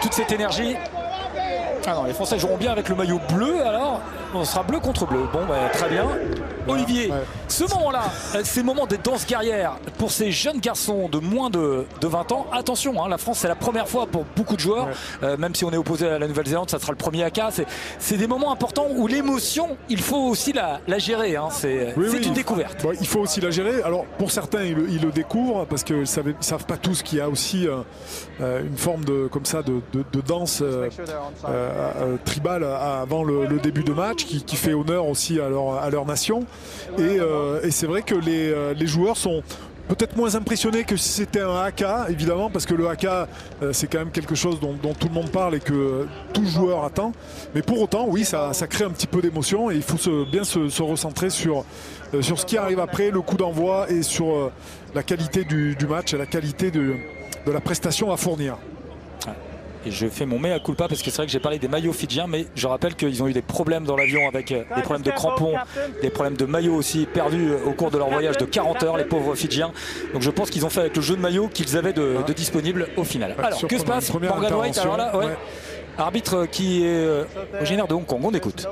toute cette énergie. Ah non, les Français joueront bien avec le maillot bleu, alors on sera bleu contre bleu. Bon, bah, très bien. Olivier, ce moment-là, ces moments des danses guerrières pour ces jeunes garçons de moins de 20 ans, attention, hein, la France c'est la première fois pour beaucoup de joueurs, même si on est opposé à la Nouvelle-Zélande, ça sera le premier AK. C'est des moments importants où l'émotion, il faut aussi la gérer, hein. C'est une découverte. Bon, il faut aussi la gérer. Alors pour certains, ils le découvrent parce qu'ils ne savent pas tous qu'il y a aussi une forme de danse tribale avant le début de match qui fait honneur aussi à leur nation. Et c'est vrai que les joueurs sont peut-être moins impressionnés que si c'était un AK, évidemment, parce que le AK, c'est quand même quelque chose dont tout le monde parle et que tout joueur attend. Mais pour autant, oui, ça crée un petit peu d'émotion et il faut bien se recentrer sur ce qui arrive après, le coup d'envoi et sur la qualité du match et la qualité de la prestation à fournir. Et je fais mon mea culpa parce que c'est vrai que j'ai parlé des maillots fidjiens, mais je rappelle qu'ils ont eu des problèmes dans l'avion avec des problèmes de crampons, des problèmes de maillots aussi perdus au cours de leur voyage de 40 heures, les pauvres Fidjiens. Donc je pense qu'ils ont fait avec le jeu de maillot qu'ils avaient de disponible au final. Alors que se passe Morgan White, alors là, arbitre qui est originaire de Hong Kong, on écoute.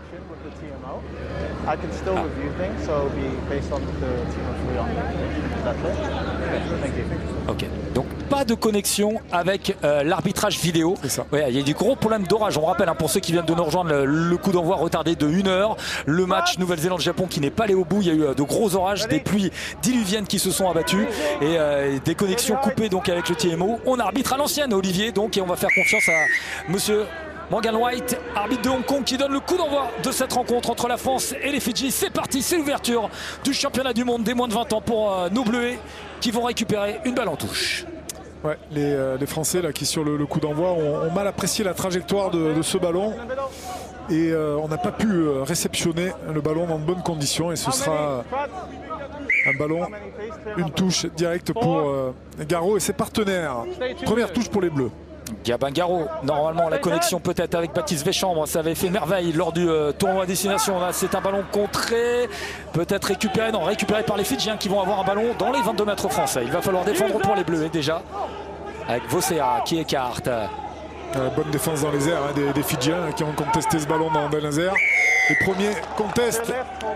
I can still review things, so it'll be based on the team of Leon. That's it? Thank you. Ok, donc pas de connexion avec l'arbitrage vidéo. C'est ça. Ouais, il y a des gros problèmes d'orage. On rappelle, hein, pour ceux qui viennent de nous rejoindre, le coup d'envoi retardé de 1 heure. Le match Nouvelle-Zélande-Japon qui n'est pas allé au bout. Il y a eu de gros orages, des pluies diluviennes qui se sont abattues et des connexions coupées donc avec le TMO. On arbitre à l'ancienne, Olivier, donc, et on va faire confiance à monsieur Morgan White, arbitre de Hong Kong, qui donne le coup d'envoi de cette rencontre entre la France et les Fidji. C'est parti, c'est l'ouverture du championnat du monde des moins de 20 ans pour nos Bleuets qui vont récupérer une balle en touche. Ouais, les Français là, qui sur le coup d'envoi ont mal apprécié la trajectoire de ce ballon et on n'a pas pu réceptionner le ballon dans de bonnes conditions et ce sera un ballon, une touche directe pour Garot et ses partenaires. Première touche pour les Bleus. Gabin Garot, normalement la connexion peut-être avec Baptiste Véchambre, ça avait fait merveille lors du tournoi à destination. Là c'est un ballon contré, peut-être récupéré par les Fidjiens qui vont avoir un ballon dans les 22 mètres français. Il va falloir défendre pour les Bleus déjà, avec Vocea qui écarte. Bonne défense dans les airs, hein, des Fidjiens qui ont contesté ce ballon dans les airs. Les premiers contestent.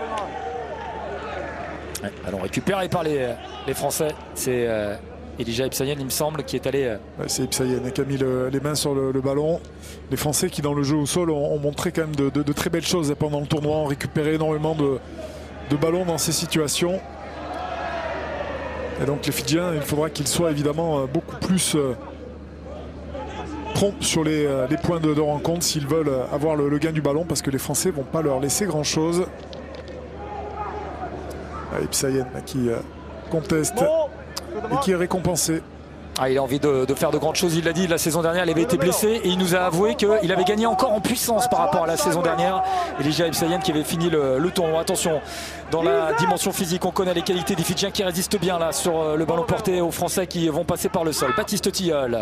Ballon récupéré par les Français, c'est Elijah Ipsayen, il me semble, qui est allé... C'est Ipsayen qui a mis les mains sur le ballon. Les Français qui, dans le jeu au sol, ont montré quand même de très belles choses pendant le tournoi, ont récupéré énormément de ballons dans ces situations. Et donc les Fidjiens, il faudra qu'ils soient évidemment beaucoup plus prompts sur les points de rencontre s'ils veulent avoir le gain du ballon, parce que les Français ne vont pas leur laisser grand-chose. Ipsayen qui conteste et qui est récompensé. Il a envie de faire de grandes choses, il l'a dit, la saison dernière il avait été blessé et il nous a avoué qu'il avait gagné encore en puissance par rapport à la saison dernière. Elijah Ipsayen qui avait fini le tournoi. Attention, dans la dimension physique, on connaît les qualités des Fidjiens qui résistent bien là sur le ballon porté aux Français qui vont passer par le sol. Baptiste Tilleul.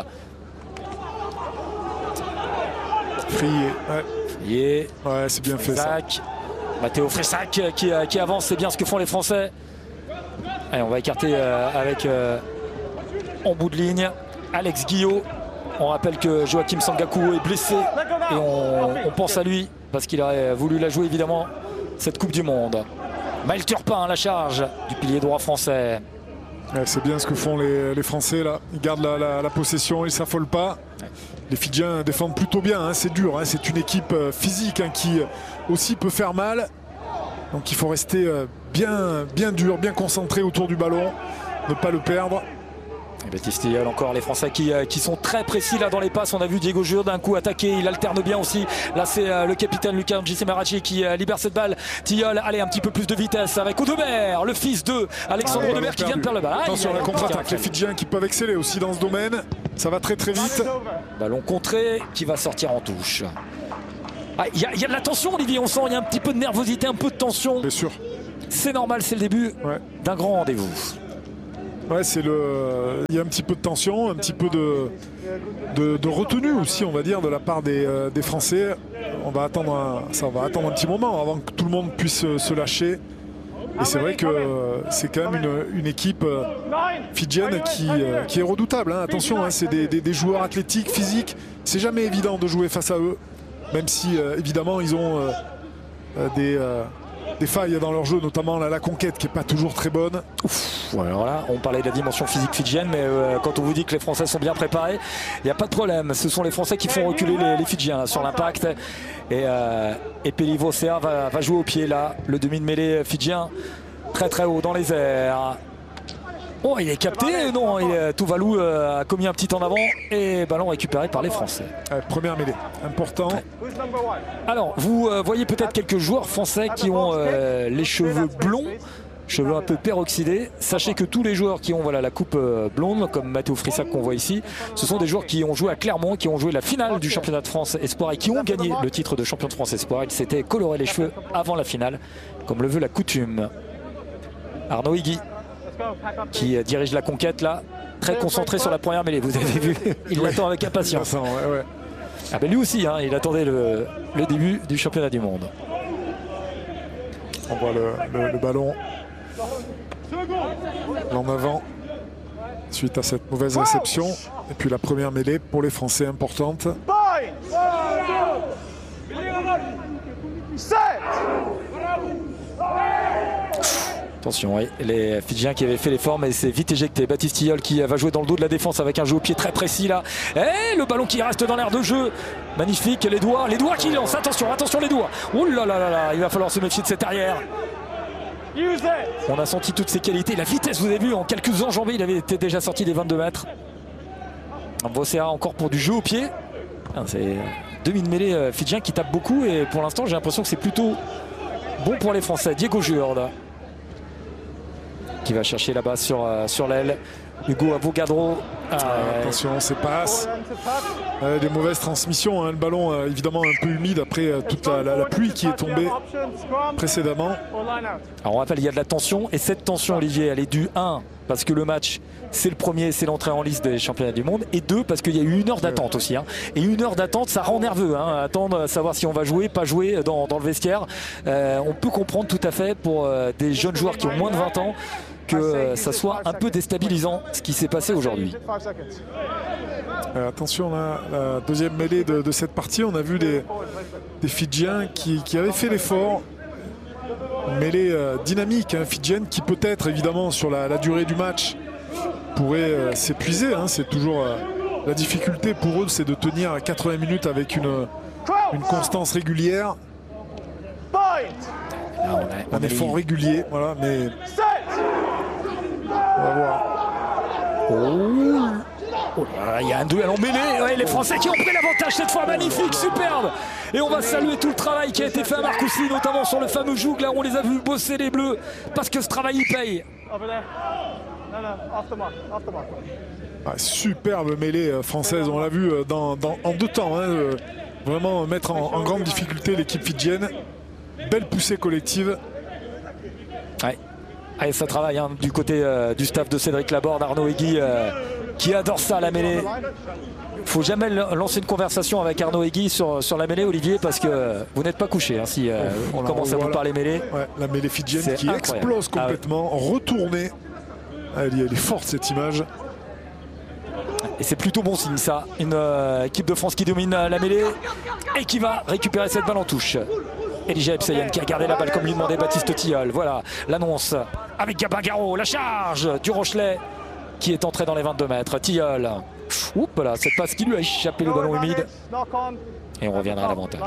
Frié. Ouais, c'est bien fait ça. Mathéo Fressac qui avance, c'est bien ce que font les Français. Allez, on va écarter avec en bout de ligne Alex Guillot. On rappelle que Joachim Sangaku est blessé et on pense à lui parce qu'il aurait voulu la jouer évidemment cette Coupe du Monde. Maël Turpin à la charge du pilier droit français. Ouais, c'est bien ce que font les Français là. Ils gardent la possession, ils ne s'affolent pas. Les Fidjiens défendent plutôt bien, hein. C'est dur, hein. C'est une équipe physique, hein, qui aussi peut faire mal. Donc il faut rester bien dur, bien concentré autour du ballon, ne pas le perdre. Et Baptiste Tilleul encore, les Français qui sont très précis là dans les passes. On a vu Diego Jure d'un coup attaquer, il alterne bien aussi. Là c'est le capitaine Lucas Njisemarachi qui libère cette balle. Tilleul, allez, un petit peu plus de vitesse avec Oudebert, le fils de Alexandre Oudebert qui vient de perdre le ballon. Attention à la contre-attaque, les Fidjiens qui peuvent exceller aussi dans ce domaine. Ça va très vite. Ballon contré qui va sortir en touche. Il y a de la tension, Olivier, on sent, il y a un petit peu de nervosité, un peu de tension. Bien sûr. C'est normal, c'est le début d'un grand rendez-vous. Ouais, il y a un petit peu de tension, un petit peu de retenue aussi, on va dire, de la part des Français. Ça va attendre un petit moment avant que tout le monde puisse se lâcher. Et c'est vrai que c'est quand même une équipe fidjienne qui est redoutable, hein. Attention, hein, c'est des joueurs athlétiques, physiques. c'est jamais évident de jouer face à eux, même si évidemment ils ont des failles dans leur jeu, notamment la conquête qui n'est pas toujours très bonne. Ouf, ouais, alors là, on parlait de la dimension physique fidjienne, mais quand on vous dit que les Français sont bien préparés, il n'y a pas de problème. Ce sont les Français qui font reculer les Fidjiens là, sur l'impact. Et Pelivo Sea va jouer au pied là, le demi de mêlée fidjien, très très haut dans les airs. Oh, il est capté, non, Tuvalu a commis un petit en avant et ballon récupéré par les Français. Première mêlée, important. Ouais. Alors, vous voyez peut-être quelques joueurs français qui ont les cheveux blonds, cheveux un peu peroxydés. Sachez que tous les joueurs qui ont voilà, la coupe blonde, comme Mathéo Frissac qu'on voit ici, ce sont des joueurs qui ont joué à Clermont, qui ont joué la finale du championnat de France Espoir et qui ont gagné le titre de champion de France Espoir. Ils s'étaient coloré les cheveux avant la finale, comme le veut la coutume. Arnaud Higuy, qui dirige la conquête là, très concentré sur la première mêlée, vous avez vu, il l'attend avec impatience. Ouais. Ah ben lui aussi, hein, il attendait le début du championnat du monde. On voit le ballon en avant suite à cette mauvaise réception. Et puis la première mêlée pour les Français importante. Attention, oui, les Fidjiens qui avaient fait l'effort, mais c'est vite éjecté. Baptiste Tilleul qui va jouer dans le dos de la défense avec un jeu au pied très précis là. Et le ballon qui reste dans l'air de jeu. Magnifique, les doigts qui lancent. Attention les doigts. Ouh là là, il va falloir se méfier de cette arrière. On a senti toutes ses qualités. La vitesse, vous avez vu, en quelques enjambées, il avait été déjà sorti des 22 mètres. Vocea encore pour du jeu au pied. C'est demi de mêlée fidjien qui tape beaucoup et pour l'instant, j'ai l'impression que c'est plutôt bon pour les Français. Diego Jurde qui va chercher là-bas sur l'aile. Hugo Avogadro. Attention, c'est passe. Des mauvaises transmissions. Hein. Le ballon évidemment un peu humide après toute la pluie qui est tombée précédemment. Alors on rappelle, il y a de la tension. Et cette tension, Olivier, elle est due 1 parce que le match, c'est le premier, c'est l'entrée en liste des championnats du monde. Et 2 parce qu'il y a eu 1 heure d'attente aussi. Hein. Et 1 heure d'attente, ça rend nerveux. Hein. Attendre, savoir si on va jouer, pas jouer dans le vestiaire. On peut comprendre tout à fait pour des jeunes joueurs qui ont moins de 20 ans que ça soit un peu déstabilisant ce qui s'est passé aujourd'hui. Attention, la deuxième mêlée de cette partie, on a vu des Fidjiens qui avaient fait l'effort. Une mêlée dynamique, hein, fidjienne, qui peut-être évidemment sur la durée du match pourrait s'épuiser. Hein. C'est toujours la difficulté pour eux, c'est de tenir 80 minutes avec une constance régulière. Un effort régulier, voilà, mais on va voir. Il y a un duel en mêlée. Ouais, les Français qui ont pris l'avantage cette fois. Magnifique, superbe. Et on va saluer tout le travail qui a été fait à Marcoussis, notamment sur le fameux joug. Là, on les a vus bosser les Bleus parce que ce travail il paye. Superbe mêlée française. On l'a vu en 2 temps. Hein, vraiment mettre en grande difficulté l'équipe fidjienne. Belle poussée collective. Ouais. Allez, ça travaille hein, du côté du staff de Cédric Laborde, Arnaud Higuy qui adore ça, la mêlée. Faut jamais lancer une conversation avec Arnaud Higuy sur la mêlée, Olivier, parce que vous n'êtes pas couché hein, si on commence à vous parler mêlée. Ouais, la mêlée fidjienne qui explose complètement, retournée. Elle est forte cette image. Et c'est plutôt bon signe ça. Une équipe de France qui domine la mêlée et qui va récupérer cette balle en touche. Elijah Ebsayen qui a gardé la balle comme lui demandait Baptiste Tilleul. Voilà l'annonce avec Gabin Garot, la charge du Rochelet qui est entré dans les 22 mètres. Tilleul, oups là, cette passe qui lui a échappé le ballon humide. Et on reviendra à l'avantage.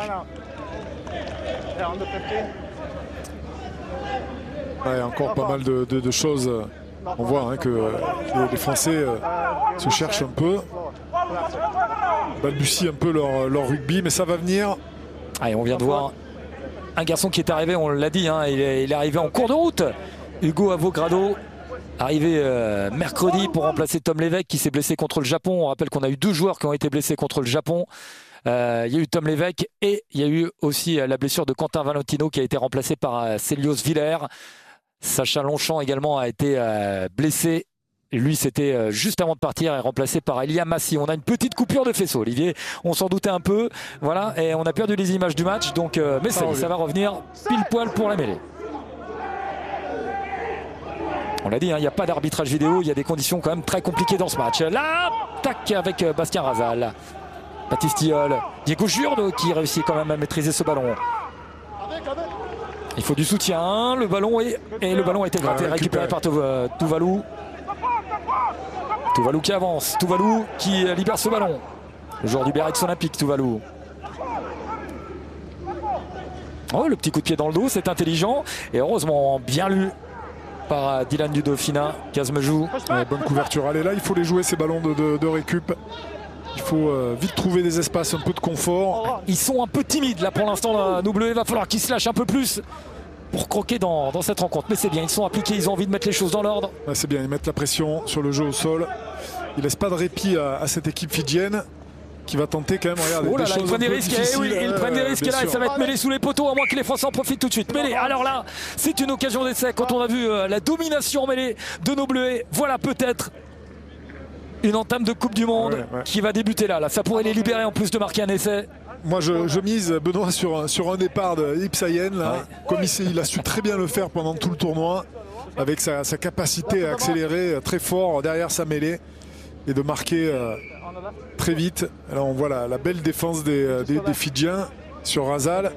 Ouais, encore pas mal de choses. On voit hein, que les Français se cherchent un peu, balbutient un peu leur rugby, mais ça va venir. Allez, on vient de voir un garçon qui est arrivé, on l'a dit, hein, il est arrivé en cours de route. Hugo Avogadro, arrivé mercredi pour remplacer Tom Lévesque qui s'est blessé contre le Japon. On rappelle qu'on a eu 2 joueurs qui ont été blessés contre le Japon. Il y a eu Tom Lévesque et il y a eu aussi la blessure de Quentin Valentino qui a été remplacé par Célios Villers. Sacha Longchamp également a été blessé. Lui, c'était juste avant de partir et remplacé par Elia Massi. On a une petite coupure de faisceau, Olivier. On s'en doutait un peu. Voilà, et on a perdu les images du match. Donc, mais ça va revenir pile poil pour la mêlée. On l'a dit, hein, il n'y a pas d'arbitrage vidéo. Il y a des conditions quand même très compliquées dans ce match. Là, tac, avec Bastien Razal. Baptiste Tilleul, Diego Jurde qui réussit quand même à maîtriser ce ballon. Il faut du soutien, le ballon et le ballon a été gratté, récupéré par Tuvalu. Tuvalu qui avance, Tuvalu qui libère ce ballon. Le joueur du Biarritz Olympique, Tuvalu. Oh, le petit coup de pied dans le dos, c'est intelligent et heureusement bien lu par Dylan du Dauphinat. Kazmejou. Bonne couverture. Allez, là, il faut les jouer ces ballons de récup. Il faut vite trouver des espaces, un peu de confort. Ils sont un peu timides là pour l'instant, nos Bleus. Il va falloir qu'ils se lâchent un peu plus pour croquer dans cette rencontre. Mais c'est bien, ils sont appliqués, ils ont envie de mettre les choses dans l'ordre. Ouais, c'est bien, ils mettent la pression sur le jeu au sol. Ils ne laissent pas de répit à cette équipe fidjienne qui va tenter quand même, regardez, oh là des là, choses ils prennent des risques, ils prennent des risques là et ça va être mêlé sous les poteaux à moins que les Français en profitent tout de suite. Mêlé, alors là, c'est une occasion d'essai quand on a vu la domination mêlée de nos Bleus. Voilà peut-être une entame de Coupe du Monde qui va débuter là. Ça pourrait les libérer en plus de marquer un essai. Moi je mise, Benoît, sur un départ de Ipsayen là, comme il a su très bien le faire pendant tout le tournoi, avec sa capacité à accélérer très fort derrière sa mêlée et de marquer très vite. Là on voit la belle défense des Fidjiens sur Razal.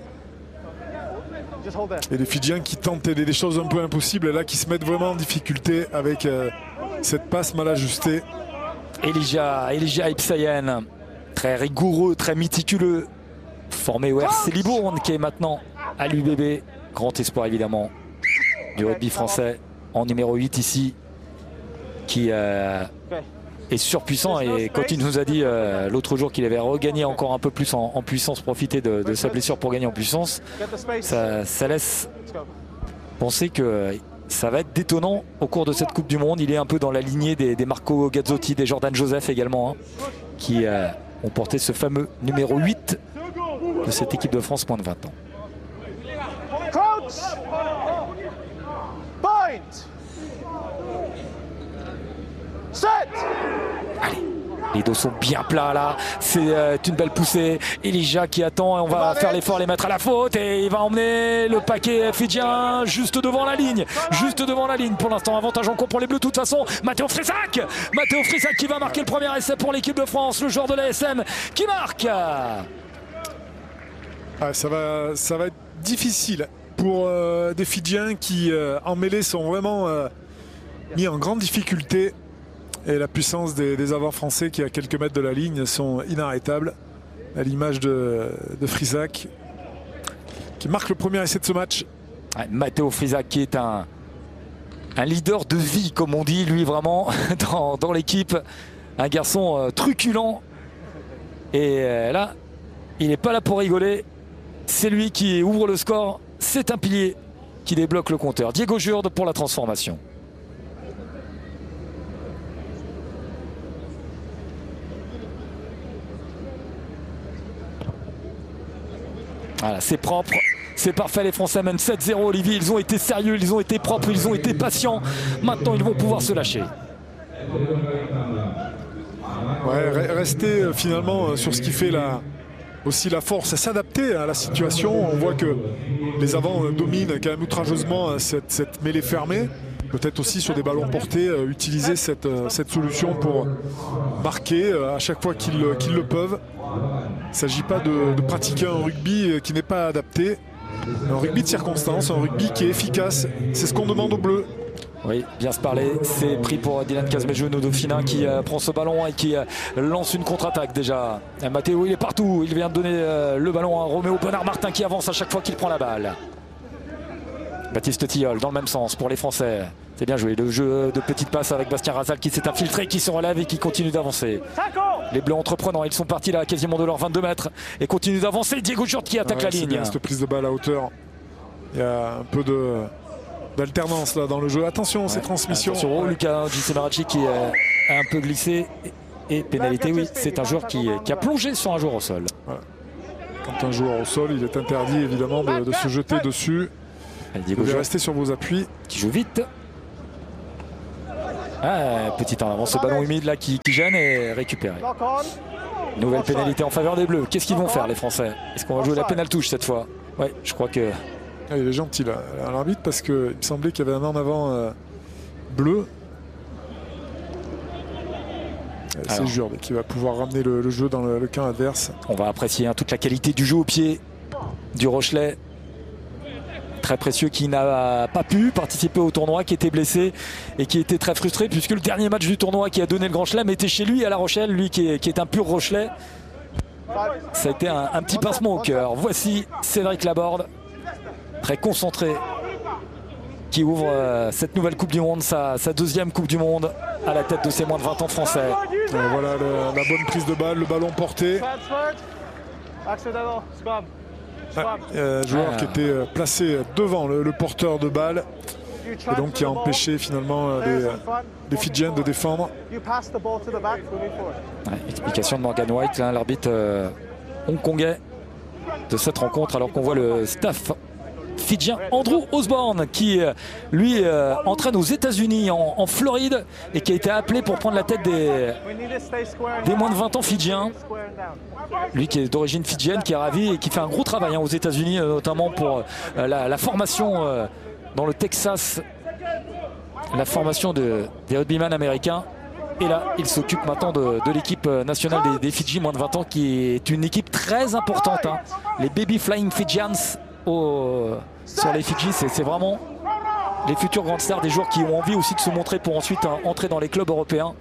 Et les Fidjiens qui tentent des choses un peu impossibles et là qui se mettent vraiment en difficulté avec cette passe mal ajustée. Elijah Ipsayen, très rigoureux, très méticuleux, formé au RC Libourne qui est maintenant à l'UBB. Grand espoir évidemment du rugby français en numéro 8 ici, qui est surpuissant. Et quand il nous a dit l'autre jour qu'il avait regagné encore un peu plus en puissance, profiter de sa blessure pour gagner en puissance, ça laisse penser que ça va être détonnant au cours de cette Coupe du Monde. Il est un peu dans la lignée des Marco Gazzotti, des Jordan Joseph également, hein, qui ont porté ce fameux numéro 8 de cette équipe de France moins de 20 ans. Coach. Point. Set. Allez, les dos sont bien plats là, c'est une belle poussée. Elijah qui attend et on va faire l'effort, les mettre à la faute et il va emmener le paquet fidjien juste devant la ligne. Juste devant la ligne pour l'instant, avantage en cours pour les Bleus de toute façon. Matteo Frisac qui va marquer le premier essai pour l'équipe de France, le joueur de l'ASM qui marque. Ça va être difficile pour des Fidjiens qui en mêlée sont vraiment mis en grande difficulté. Et la puissance des avants français qui à quelques mètres de la ligne sont inarrêtables, à l'image de Frisac qui marque le premier essai de ce match. Ouais, Matteo Frisac qui est un leader de vie comme on dit, lui vraiment dans l'équipe, un garçon truculent et là il n'est pas là pour rigoler, c'est lui qui ouvre le score, c'est un pilier qui débloque le compteur. Diego Jurde pour la transformation. Voilà, c'est propre, c'est parfait, les Français mènent 7-0, Olivier, ils ont été sérieux, ils ont été propres, ils ont été patients, maintenant ils vont pouvoir se lâcher. Ouais, rester finalement sur ce qui fait aussi la force, s'adapter à la situation. On voit que les avants dominent quand même outrageusement cette mêlée fermée. Peut-être aussi sur des ballons portés, utiliser cette solution pour marquer à chaque fois qu'ils le peuvent. Il ne s'agit pas de pratiquer un rugby qui n'est pas adapté. Un rugby de circonstance, un rugby qui est efficace. C'est ce qu'on demande aux Bleus. Oui, bien se parler. C'est pris pour Dylan Kazmejou, nos Dauphinats, qui prend ce ballon et qui lance une contre-attaque déjà. Matteo, il est partout. Il vient de donner le ballon à Roméo Bonnard-Martin qui avance à chaque fois qu'il prend la balle. Baptiste Tilleul dans le même sens pour les Français. C'est bien joué. Le jeu de petite passe avec Bastien Razal qui s'est infiltré, qui se relève et qui continue d'avancer. Les Bleus entreprenants, ils sont partis là quasiment de leurs 22 mètres et continuent d'avancer. Diego Jurde qui attaque la ligne. Bien, cette prise de balle à hauteur. Il y a un peu d'alternance là dans le jeu. Attention, ces transmissions. Attention, Lucas Gisemarachi qui a un peu glissé. Et pénalité, oui, c'est un joueur qui a plongé sur un joueur au sol. Voilà. Quand un joueur au sol, il est interdit évidemment de se jeter dessus. Vous devez rester sur vos appuis. Qui joue vite. Petit en avant, ce ballon humide là qui gêne et récupéré. Nouvelle pénalité en faveur des Bleus. Qu'est-ce qu'ils vont faire les Français? Est-ce qu'on va jouer la pénale touche cette fois? Ouais, je crois que... il est gentil là, l'arbitre, parce qu'il me semblait qu'il y avait un en avant bleu. c'est Jurde qui va pouvoir ramener le jeu dans le camp adverse. On va apprécier toute la qualité du jeu au pied du Rochelet. Très précieux, qui n'a pas pu participer au tournoi, qui était blessé et qui était très frustré puisque le dernier match du tournoi qui a donné le Grand Chelem était chez lui à La Rochelle, lui qui est un pur Rochelet. Ça a été un petit pincement au cœur. Voici Cédric Laborde, très concentré, qui ouvre cette nouvelle Coupe du Monde, sa deuxième Coupe du Monde à la tête de ses moins de 20 ans français. Voilà la bonne prise de balle, le ballon porté. Joueur qui était placé devant le porteur de balle et donc qui a empêché finalement les Fidjiens de défendre. Explication de Morgan White, l'arbitre hongkongais de cette rencontre, alors qu'on voit le staff fidjien Andrew Osborne qui lui entraîne aux États-Unis, en Floride, et qui a été appelé pour prendre la tête des moins de 20 ans fidjiens. Lui qui est d'origine fidjienne, qui est ravi et qui fait un gros travail aux États-Unis, notamment pour la formation dans le Texas, la formation des rugbyman américains. Et là, il s'occupe maintenant de l'équipe nationale des Fidji moins de 20 ans, qui est une équipe très importante. Les Baby Flying Fijians sur les Fidji, c'est vraiment les futurs grandes stars, des joueurs qui ont envie aussi de se montrer pour ensuite entrer dans les clubs européens.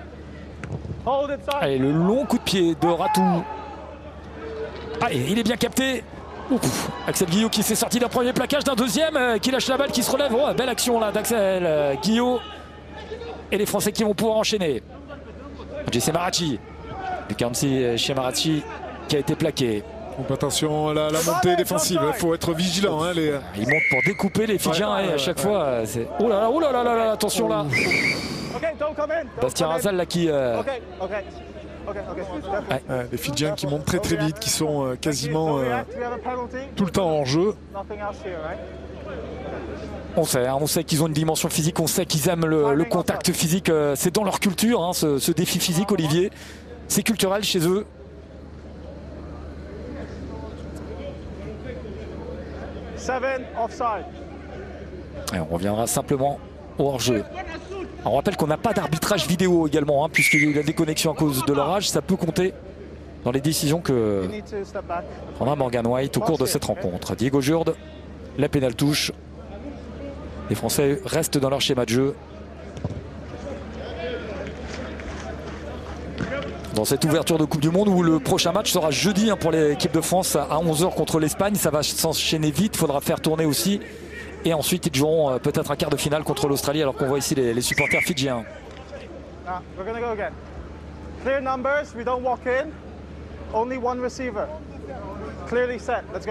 Allez, le long coup de pied de Ratou. Il est bien capté. Axel Guillot qui s'est sorti d'un premier plaquage, d'un deuxième, qui lâche la balle, qui se relève. Belle action là d'Axel Guillot. Et les Français qui vont pouvoir enchaîner. Jesse Marachi. Le 46 chez Marachi qui a été plaqué. Donc attention à la montée défensive, il faut être vigilant. Ils montent pour découper les Fidjiens et à chaque fois c'est... Oh là là, attention là. Bastien Razal là qui... les Fidjiens qui montent très vite, qui sont quasiment tout le temps hors jeu. On sait qu'ils ont une dimension physique, on sait qu'ils aiment le contact physique. C'est dans leur culture, ce défi physique, Olivier. C'est culturel chez eux. Et on reviendra simplement au hors-jeu. On rappelle qu'on n'a pas d'arbitrage vidéo également, puisqu'il y a eu la déconnexion à cause de l'orage. Ça peut compter dans les décisions que prendra Morgan White au cours de cette rencontre. Diego Jurde, la pénale touche. Les Français restent dans leur schéma de jeu. Dans cette ouverture de Coupe du Monde, où le prochain match sera jeudi pour l'équipe de France à 11 h contre l'Espagne. Ça va s'enchaîner vite, il faudra faire tourner aussi. Et ensuite, ils joueront peut-être un quart de finale contre l'Australie, alors qu'on voit ici les supporters fidjiens. Clear numbers, we don't walk in. Only one receiver. Clearly set, let's go.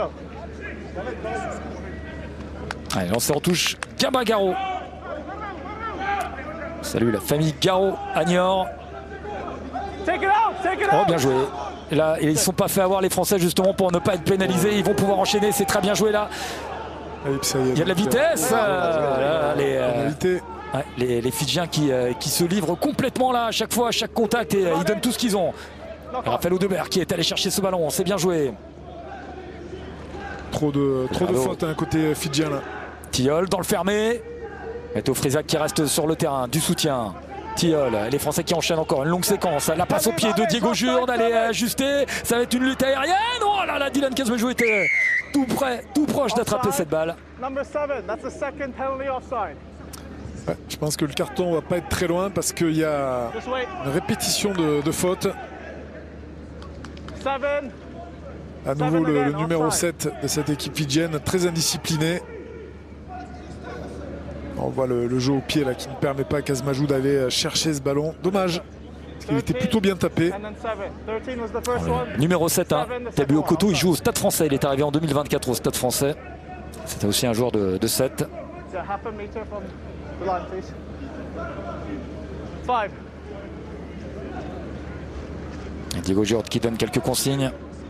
Allez, lancé en touche, Gabin Garot. Salut la famille Garot à Niort. Oh, bien joué. Et là, ils ne sont pas fait avoir les Français justement pour ne pas être pénalisés. Ils vont pouvoir enchaîner, c'est très bien joué là. Il y a de la vitesse. Les Fidjiens qui se livrent complètement là à chaque fois, à chaque contact, et ils donnent tout ce qu'ils ont. Et Raphaël Audebert qui est allé chercher ce ballon, c'est bien joué. Trop de fautes côté fidjien là. Tilleul dans le fermé. Meto Frisac qui reste sur le terrain, du soutien. Tilleul, les Français qui enchaînent encore une longue séquence. La passe au pied de Diego Jurde, elle est ajustée. Ça va être une lutte aérienne. Oh là là, Dylan Kazmejou était tout proche d'attraper cette balle. Je pense que le carton va pas être très loin parce qu'il y a une répétition de fautes. À nouveau le numéro 7 de cette équipe fidjienne, très indiscipliné. On voit le jeu au pied là qui ne permet pas à Kazmejou d'aller chercher ce ballon. Dommage, parce qu'il était plutôt bien tapé. Numéro 7, Tabu Okoto, il joue au Stade Français. Il est arrivé en 2024 au Stade Français. C'était aussi un joueur de 7. Et Diego Jurde qui donne quelques consignes.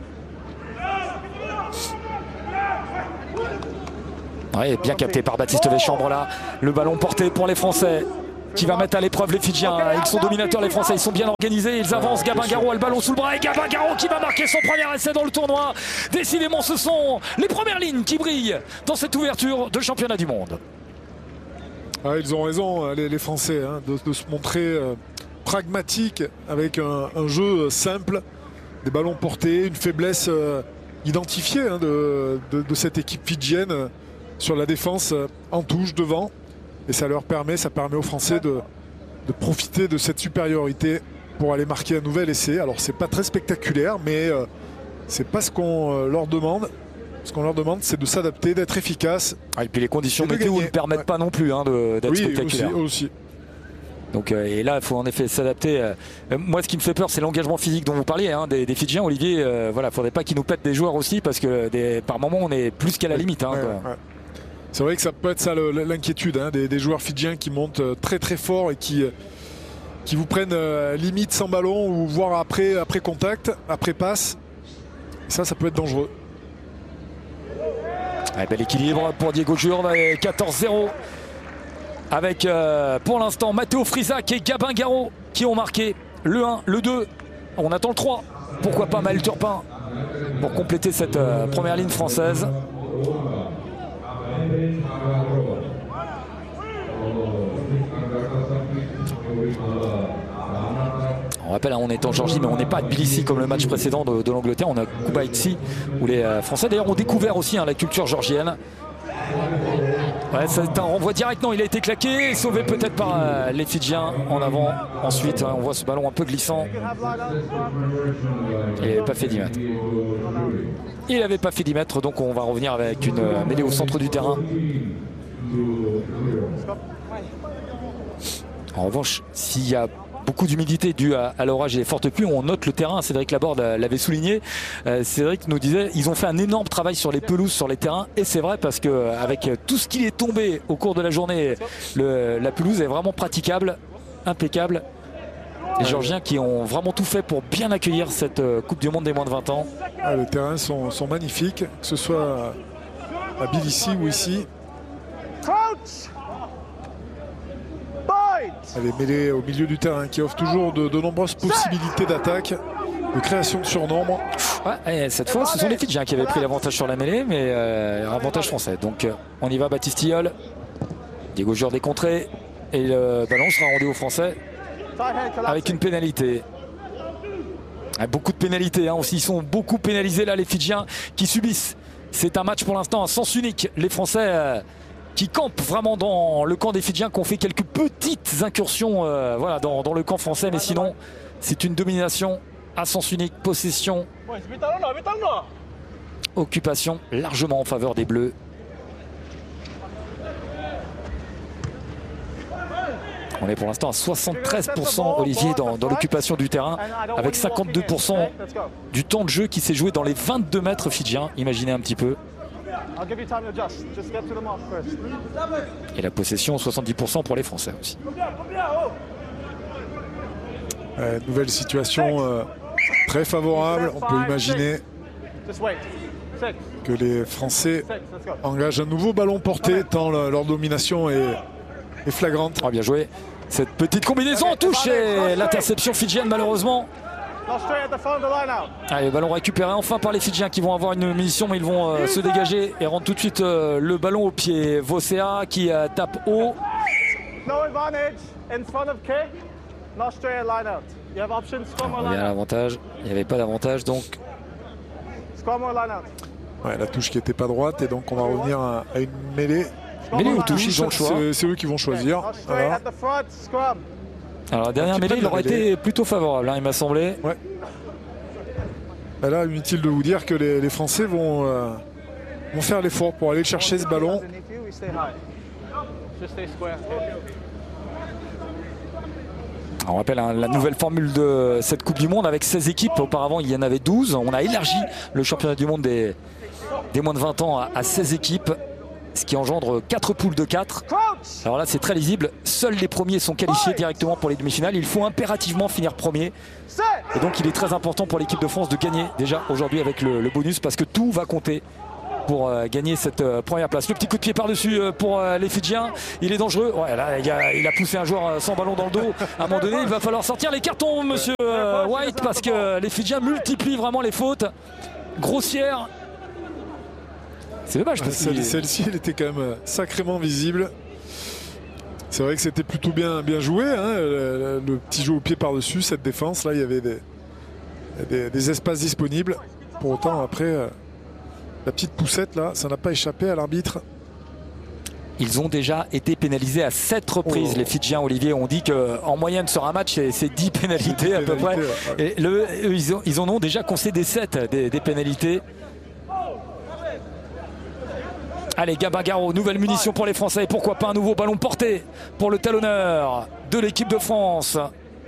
Ouais, bien capté par Baptiste Véchambre là. Le ballon porté pour les Français qui va mettre à l'épreuve les Fidjiens. Ils sont dominateurs les Français, ils sont bien organisés, ils avancent. Gabin Garot a le ballon sous le bras et Gabin Garot qui va marquer son premier essai dans le tournoi. Décidément ce sont les premières lignes qui brillent dans cette ouverture de championnat du monde. Ils ont raison les Français de se montrer pragmatique avec un jeu simple, des ballons portés, une faiblesse identifiée hein, de cette équipe fidjienne sur la défense en touche devant. Et ça permet aux Français de profiter de cette supériorité pour aller marquer un nouvel essai. Alors c'est pas très spectaculaire, mais c'est pas ce qu'on leur demande. Ce qu'on leur demande, c'est de s'adapter, d'être efficace. Et puis les conditions météo ne permettent pas non plus hein, d'être spectaculaire. Aussi. Donc, et là, il faut en effet s'adapter. Moi, ce qui me fait peur, c'est l'engagement physique dont vous parliez, hein, des Fidjiens. Olivier, voilà, faudrait pas qu'ils nous pètent des joueurs aussi, parce que par moment, on est plus qu'à la limite. Hein, ouais. C'est vrai que ça peut être ça l'inquiétude hein, des joueurs fidjiens qui montent très très fort et qui vous prennent limite sans ballon ou voire après contact, après passe. Ça peut être dangereux. Bel équilibre pour Diego Jurve, 14-0 avec pour l'instant Matteo Frisac et Gabin Garraud qui ont marqué le 1, le 2. On attend le 3. Pourquoi pas Maël Turpin pour compléter cette première ligne française. On rappelle, hein, on est en Géorgie, mais on n'est pas à Tbilissi comme le match précédent de l'Angleterre. On a Kubaitsi, où les Français d'ailleurs ont découvert aussi hein, la culture géorgienne. Ouais, c'est un renvoi direct, non, il a été claqué, sauvé peut-être par les Fidjiens en avant. Ensuite, on voit ce ballon un peu glissant. Il n'avait pas fait 10 mètres. Il n'avait pas fait 10 mètres, donc on va revenir avec une mêlée au centre du terrain. En revanche, s'il y a beaucoup d'humidité due à l'orage et les fortes pluies, on note le terrain. Cédric Laborde l'avait souligné. Cédric nous disait ils ont fait un énorme travail sur les pelouses, sur les terrains, et c'est vrai parce qu'avec tout ce qui est tombé au cours de la journée, la pelouse est vraiment praticable, impeccable. Les Géorgiens qui ont vraiment tout fait pour bien accueillir cette Coupe du Monde des moins de 20 ans. Les terrains sont magnifiques, que ce soit à Tbilissi ou ici. Les mêlées au milieu du terrain qui offrent toujours de nombreuses possibilités d'attaque, de création de surnombre. Ouais, et cette fois, ce sont les Fidjiens qui avaient pris l'avantage sur la mêlée, mais avantage français. Donc on y va, Baptiste Tilleul. Diego Jurve décontré. Et le ballon sera rendu aux Français avec une pénalité. Beaucoup de pénalités hein, aussi. Ils sont beaucoup pénalisés là, les Fidjiens qui subissent. C'est un match pour l'instant à sens unique. Les Français qui campent vraiment dans le camp des Fidjiens, qui ont fait quelques petites incursions voilà, dans le camp français, mais sinon c'est une domination à sens unique, possession, occupation largement en faveur des Bleus. On est pour l'instant à 73% Olivier dans l'occupation du terrain, avec 52% du temps de jeu qui s'est joué dans les 22 mètres fidjiens, imaginez un petit peu. Et la possession 70% pour les Français aussi. Nouvelle situation très favorable. On peut imaginer que les Français engagent un nouveau ballon porté tant leur domination est flagrante. Bien joué. Cette petite combinaison en touche et l'interception fidjienne malheureusement. Allez, ballon récupéré enfin par les Fidjiens qui vont avoir une munition, mais ils vont se dégager et rendre tout de suite le ballon au pied. Vocea qui tape haut. On revient à l'avantage. Il n'y avait pas d'avantage donc. La touche qui n'était pas droite et donc on va revenir à une mêlée. Mêlée ou touche, ils ont le choix. C'est eux qui vont choisir. Voilà. Alors la dernière mêlée, il aurait été plutôt favorable, hein, il m'a semblé. Ouais. Et là, inutile de vous dire que les Français vont faire l'effort pour aller chercher ce ballon. On rappelle hein, la nouvelle formule de cette Coupe du Monde avec 16 équipes. Auparavant, il y en avait 12. On a élargi le championnat du monde des moins de 20 ans à 16 équipes. Ce qui engendre 4 poules de 4. Alors là c'est très lisible, seuls les premiers sont qualifiés directement pour les demi-finales. Il faut impérativement finir premier. Et donc il est très important pour l'équipe de France de gagner déjà aujourd'hui avec le bonus, parce que tout va compter pour gagner cette première place. Le petit coup de pied par-dessus pour les Fidjiens, il est dangereux. Ouais, là, il a poussé un joueur sans ballon dans le dos. À un moment donné il va falloir sortir les cartons, monsieur White, parce que les Fidjiens multiplient vraiment les fautes grossières. C'est dommage parce que celle-ci elle était quand même sacrément visible. C'est vrai que c'était plutôt bien joué, hein, le petit jeu au pied par-dessus, cette défense. Là, il y avait des espaces disponibles. Pour autant, après, la petite poussette, là, ça n'a pas échappé à l'arbitre. Ils ont déjà été pénalisés à 7 reprises. Les Fidjiens, Olivier, ont dit qu'en moyenne sur un match, c'est 10 pénalités à peu près. Ouais. Et ils en ont déjà concédé 7 des pénalités. Allez, Gabin Garot, nouvelle munition pour les Français. Pourquoi pas un nouveau ballon porté pour le talonneur de l'équipe de France.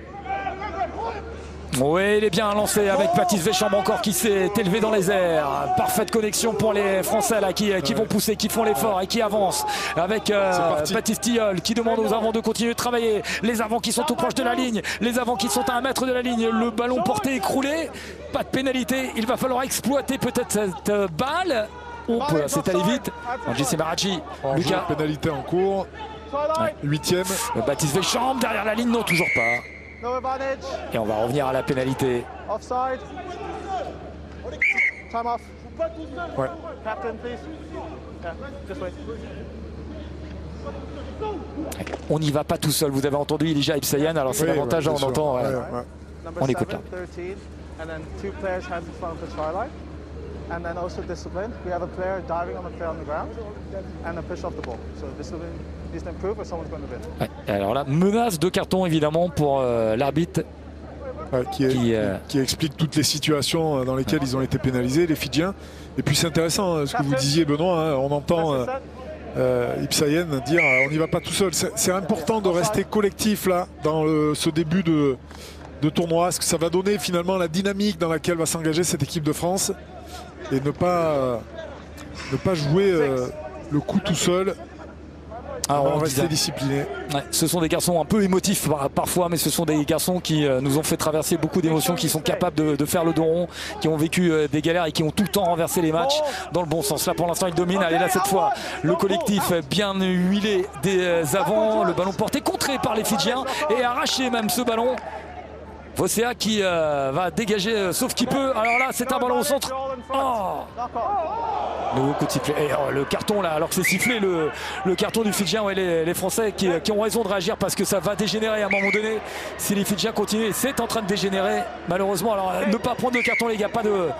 Oui, il est bien lancé avec Baptiste Deschamps encore qui s'est élevé dans les airs. Parfaite connexion pour les Français là qui vont pousser, qui font l'effort et qui avancent avec Baptiste Tilleul qui demande aux avants de continuer de travailler. Les avants qui sont tout proches de la ligne, les avants qui sont à 1 mètre de la ligne. Le ballon porté écroulé, pas de pénalité. Il va falloir exploiter peut-être cette balle. C'est allé vite. Angie Semarachi, Lucas. Pénalité en cours. 8e. Baptiste Deschamps derrière la ligne, non, toujours pas. Et on va revenir à la pénalité. Offside. Time off. Ouais. Captain, please. Yeah, just wait. On n'y va pas tout seul. Vous avez entendu Elijah Ibsayan. Alors c'est l'avantage, on entend. On écoute là. 13, and then 2 players hands in front of the try line. And then also discipline. We have a player diving on the player on the ground and a push off the ball. So discipline is to improve or someone's going to win. Ouais. Alors là, menace de carton évidemment pour l'arbitre. Qui explique toutes les situations dans lesquelles ils ont été pénalisés, les Fidjiens. Et puis c'est intéressant ce que vous disiez, Benoît. Hein, on entend Ibsayan dire on n'y va pas tout seul. C'est important de rester collectif là dans ce début de tournoi. Ce que ça va donner finalement la dynamique dans laquelle va s'engager cette équipe de France. Et ne pas jouer le coup tout seul. Alors on rester discipliné. Ouais, ce sont des garçons un peu émotifs parfois, mais ce sont des garçons qui nous ont fait traverser beaucoup d'émotions, qui sont capables de faire le dos rond, qui ont vécu des galères et qui ont tout le temps renversé les matchs dans le bon sens. Là pour l'instant ils dominent. Allez là cette fois le collectif bien huilé des avants, le ballon porté contré par les Fidjiens et arraché même ce ballon. Vocea qui va dégager sauf qu'il peut. Alors là c'est un ballon au centre. Oh, nouveau coup de sifflet. Et le carton là, alors que c'est sifflé le carton du Fidjien. Ouais, les Français qui ont raison de réagir parce que ça va dégénérer à un moment donné. Si les Fidjiens continuent, c'est en train de dégénérer malheureusement. Alors ne pas prendre de carton les gars, pas de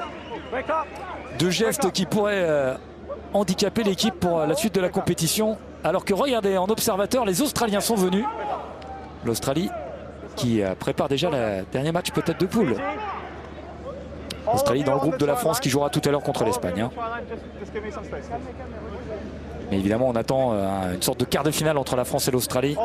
gestes qui pourraient handicaper l'équipe pour la suite de la compétition. Alors que regardez, en observateur, les Australiens sont venus. L'Australie qui prépare déjà le dernier match peut-être de poule. L'Australie dans le groupe de la France qui jouera tout à l'heure contre l'Espagne. Hein. Mais évidemment on attend une sorte de quart de finale entre la France et l'Australie.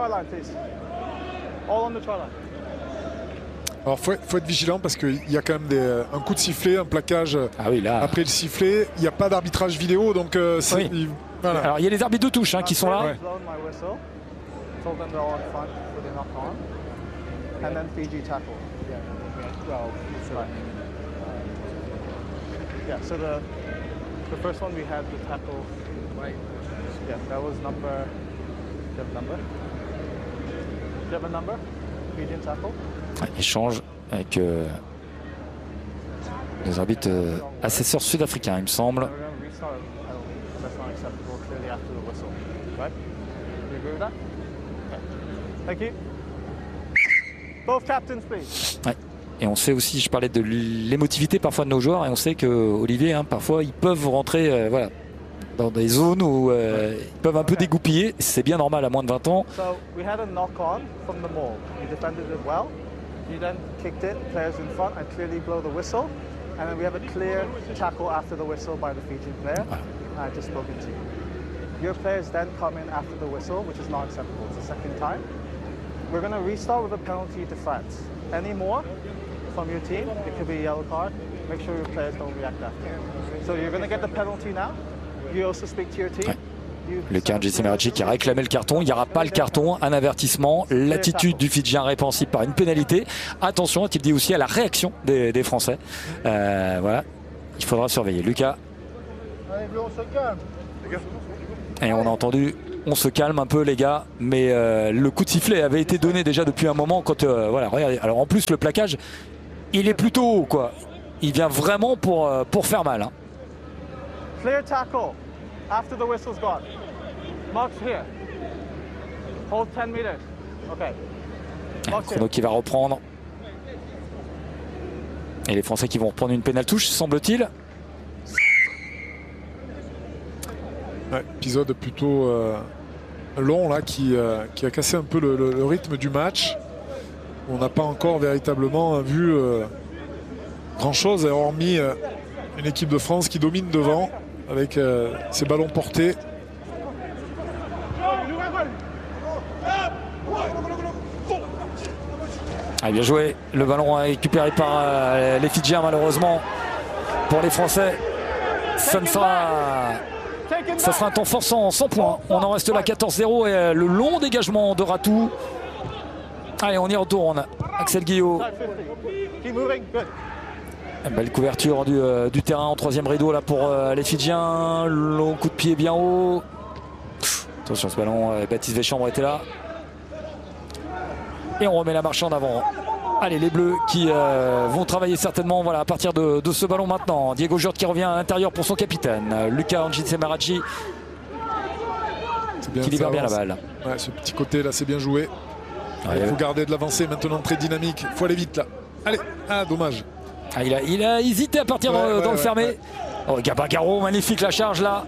Alors faut être vigilant parce qu'il y a quand même un coup de sifflet, un plaquage là. Après le sifflet. Il n'y a pas d'arbitrage vidéo donc voilà. Alors il y a les arbitres de touche qui sont là. Ouais. And then Fiji tackle. Yeah, 12. Right. Yeah, so the first one we had the tackle. Right. Yeah, that was number. Do you have a number? Do you have a number? Fijian tackle. Échange avec les arbitres assesseurs sud-africains, il me semble. That's not acceptable clearly after the whistle. Right? You agree with that? Okay. Thank you. Both captains, please. Ouais. Et on sait aussi, je parlais de l'émotivité parfois de nos joueurs, et on sait que Olivier, parfois ils peuvent rentrer dans des zones où ils peuvent un peu dégoupiller. C'est bien normal à moins de 20 ans. So we had a knock on from the maul. You defended it well. You then kicked it, players in front, and clearly blow the whistle. And then we have a clear tackle after the whistle by the Fijian player. I just spoken to you. Your players then come in after the whistle, which is not acceptable. It's the second time. We're going to restart with a penalty to France. Any more from your team, it could be a yellow card. Make sure your players don't react after. So you're going to get the penalty now. You also speak to your team. Ouais. Le Angie Semarachi qui a réclamé le carton. Il n'y aura pas le carton, un avertissement. L'attitude du Fidjien répréhensible par une pénalité. Attention, il dit aussi à la réaction des Français. Voilà, il faudra surveiller. Lucas. Et on a entendu, on se calme un peu les gars, mais le coup de sifflet avait été donné déjà depuis un moment quand voilà, regardez. Alors en plus le plaquage, il est plutôt haut quoi. Il vient vraiment pour faire mal. Hein. Clear tackle after the whistle's gone. Marks here. Hold 10 meters. Okay. Chrono qui va reprendre. Et les Français qui vont reprendre une pénale touche, semble-t-il. Ouais, épisode plutôt long là qui a cassé un peu le rythme du match. On n'a pas encore véritablement vu grand chose, hormis une équipe de France qui domine devant avec ses ballons portés. Ah, bien joué, le ballon récupéré par les Fidjiens, malheureusement pour les Français. Ça sera un temps fort sans points. On en reste là 14-0 et le long dégagement de Ratou. Allez, on y retourne. Axel Guillot. Belle couverture du terrain en troisième rideau là pour les Fidjiens. Long coup de pied bien haut. Attention, ce ballon, Baptiste Véchambre était là. Et on remet la marche en avant. Allez, les Bleus qui vont travailler certainement à partir de ce ballon maintenant. Diego Jurde qui revient à l'intérieur pour son capitaine. Luca Angitse-Marachi qui libère bien la balle. Ouais, ce petit côté là, c'est bien joué. Ouais, il faut garder de l'avancée maintenant, très dynamique. Il faut aller vite là. Allez, dommage. Ah, il a hésité à partir dans le fermé. Ouais. Oh, Gabagaro, magnifique la charge là.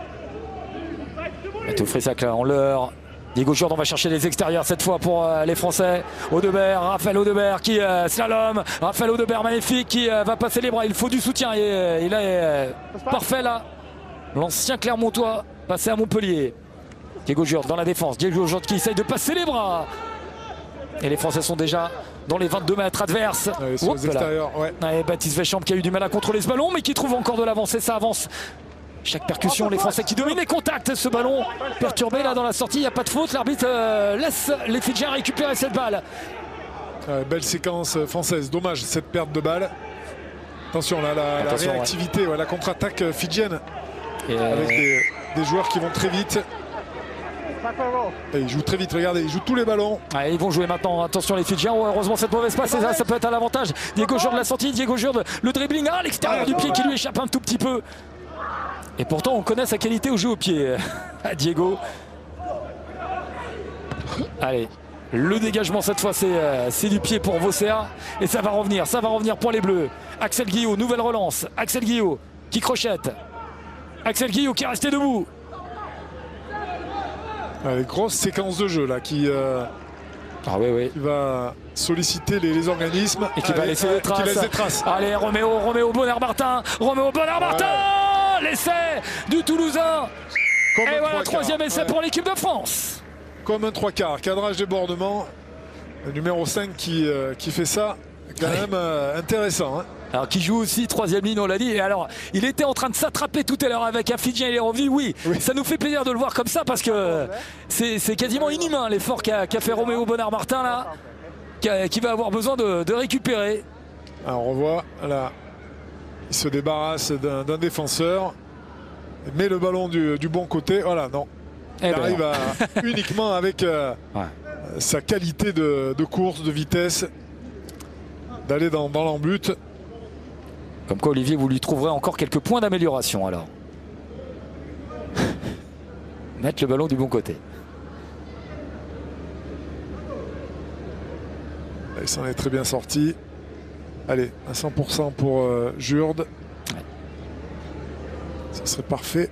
Matteo Frissac là, en l'heure. Diego Jurde, on va chercher les extérieurs cette fois pour les Français. Audebert, Raphaël Audebert qui slalom. Raphaël Audebert magnifique qui va passer les bras. Il faut du soutien et il est parfait là. L'ancien Clermontois passé à Montpellier. Diego Jurde dans la défense. Diego Jurde qui essaye de passer les bras. Et les Français sont déjà dans les 22 mètres adverses. Sur les extérieurs, ouais, Baptiste Véchambre qui a eu du mal à contrôler ce ballon mais qui trouve encore de l'avancée. Ça avance. Chaque percussion, les Français qui dominent les contacts. Ce ballon perturbé là dans la sortie, il n'y a pas de faute. L'arbitre laisse les Fidjiens récupérer cette balle. Belle séquence française. Dommage cette perte de balle. Attention là, la réactivité, la contre-attaque fidjienne. Avec des joueurs qui vont très vite. Et ils jouent très vite, regardez, ils jouent tous les ballons. Allez, ils vont jouer maintenant, attention les Fidjiens. Heureusement cette mauvaise passe, ça peut être à l'avantage. Diego Jurde l'a sorti, Diego Jurde, le dribbling à l'extérieur du pied qui lui échappe un tout petit peu. Et pourtant on connaît sa qualité au jeu au pied à Diego. Allez, le dégagement cette fois c'est du pied pour Vocea. Et ça va revenir pour les Bleus. Axel Guillot, nouvelle relance. Axel Guillot qui crochette. Axel Guillot qui est resté debout. Allez, grosse séquence de jeu là qui va solliciter les organismes et qui va laisser des traces. Allez, Roméo Bonheur-Martin. L'essai du Toulousain. Et voilà, troisième essai pour l'équipe de France. Comme un 3/4, cadrage débordement. Le numéro 5 qui fait ça, quand même intéressant. Alors qui joue aussi troisième ligne, on l'a dit. Et alors, il était en train de s'attraper tout à l'heure avec un Fidjien, il est revenu. Oui, ça nous fait plaisir de le voir comme ça parce que c'est quasiment inhumain l'effort qu'a fait Roméo Bonheur-Martin là, qui va avoir besoin de récupérer. Alors on revoit là, il se débarrasse d'un défenseur, met le ballon du bon côté. Voilà, non. Il arrive uniquement avec sa qualité de course, de vitesse, d'aller dans l'embut. Comme quoi, Olivier, vous lui trouverez encore quelques points d'amélioration alors. Mettre le ballon du bon côté. Il s'en est très bien sorti. Allez, à 100% pour Jurde. Ouais. Ça serait parfait.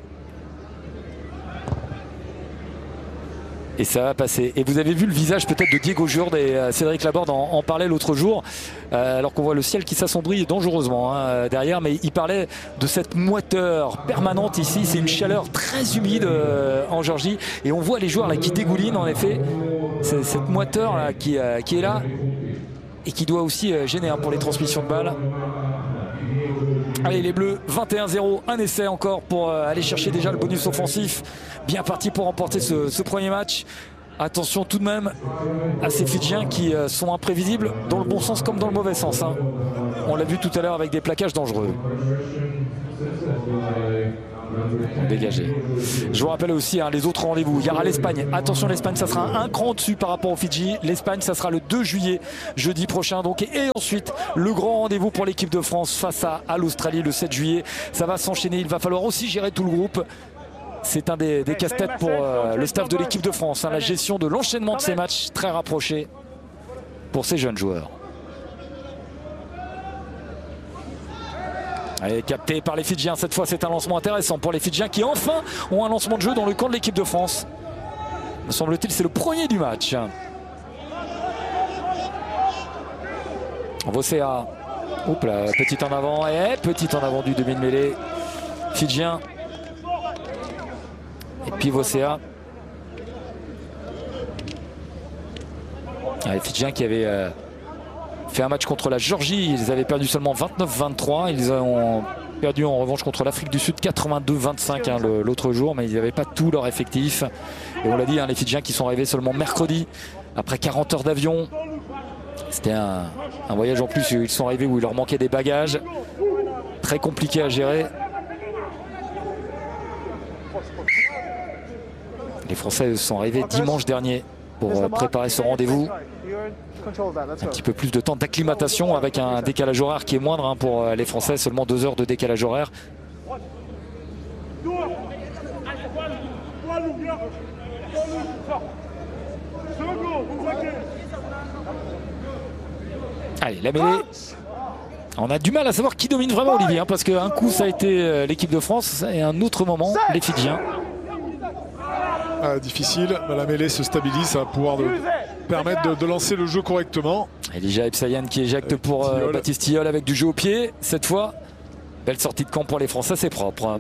Et ça va passer. Et vous avez vu le visage peut-être de Diego Jurde et Cédric Laborde en parlait l'autre jour, alors qu'on voit le ciel qui s'assombrit dangereusement derrière, mais il parlait de cette moiteur permanente ici. C'est une chaleur très humide en Géorgie et on voit les joueurs là qui dégoulinent en effet. C'est cette moiteur là qui est là et qui doit aussi gêner pour les transmissions de balles. Allez, les Bleus, 21-0, un essai encore pour aller chercher déjà le bonus offensif. Bien parti pour remporter ce premier match. Attention tout de même à ces Fidjiens qui sont imprévisibles dans le bon sens comme dans le mauvais sens. On l'a vu tout à l'heure avec des plaquages dangereux. Dégagé. Je vous rappelle aussi les autres rendez-vous. Il y aura l'Espagne. Attention, l'Espagne, ça sera un cran dessus par rapport aux Fidji. L'Espagne, ça sera le 2 juillet, jeudi prochain. Donc, et ensuite, le grand rendez-vous pour l'équipe de France face à l'Australie le 7 juillet. Ça va s'enchaîner. Il va falloir aussi gérer tout le groupe. c'est un des casse-têtes pour le staff de l'équipe de France, hein, la gestion de l'enchaînement de ces matchs très rapprochés pour ces jeunes joueurs. Allez, capté par les Fidjiens, cette fois c'est un lancement intéressant pour les Fidjiens qui enfin ont un lancement de jeu dans le camp de l'équipe de France. Me semble-t-il c'est le premier du match. Vosea, oups là, petit en avant et petit en avant du demi de mêlée Fidjien. Et puis Vosea. Les Fidjiens qui avaient fait un match contre la Géorgie, ils avaient perdu seulement 29-23. Ils ont perdu en revanche contre l'Afrique du Sud 82-25 hein, l'autre jour, mais ils n'avaient pas tout leur effectif. Et on l'a dit, hein, les Fidjiens qui sont arrivés seulement mercredi, après 40 heures d'avion. C'était un voyage en plus, ils sont arrivés où il leur manquait des bagages. Très compliqué à gérer. Les Français sont arrivés dimanche dernier pour préparer ce rendez-vous. Un petit peu plus de temps d'acclimatation avec un décalage horaire qui est moindre hein, pour les Français, seulement 2 heures de décalage horaire. Allez, la mêlée. On a du mal à savoir qui domine vraiment, Olivier, hein, parce qu'un coup ça a été l'équipe de France et un autre moment les Fidjiens. Difficile, la mêlée se stabilise, ça va pouvoir permettre de lancer le jeu correctement. Elijah Epsayan qui éjecte pour Baptiste Tilleul avec du jeu au pied. Cette fois, belle sortie de camp pour les Français, c'est propre.